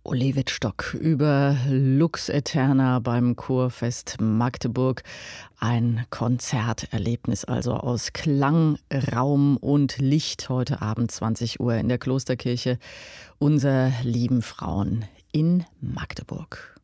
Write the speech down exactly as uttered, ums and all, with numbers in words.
Uli Wittstock über Lux Aeterna beim Kurfest Magdeburg. Ein Konzerterlebnis also aus Klang, Raum und Licht heute Abend zwanzig Uhr in der Klosterkirche Unser lieben Frauen in Magdeburg.